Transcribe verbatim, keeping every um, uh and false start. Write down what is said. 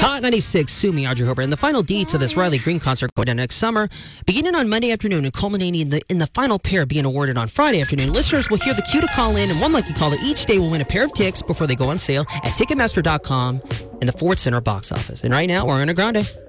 Hot ninety-six, Sue Me, Audrey Hooper, and the final deets of this Riley Green concert going down next summer, beginning on Monday afternoon and culminating in the, in the final pair being awarded on Friday afternoon. Listeners will hear the cue to call in, and one lucky caller each day will win a pair of tickets before they go on sale at Ticketmaster dot com and the Ford Center box office. And right now, we're Ariana Grande.